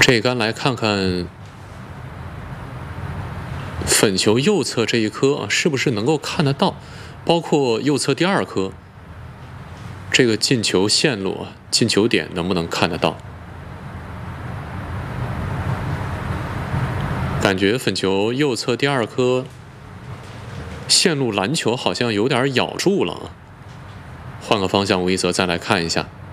这杆来看看粉球右侧这一颗啊，是不是能够看得到？包括右侧第2颗，这个进球线路啊，进球点能不能看得到？感觉粉球右侧第2颗线路篮球好像有点咬住了啊。换个方向，吴一泽再来看一下。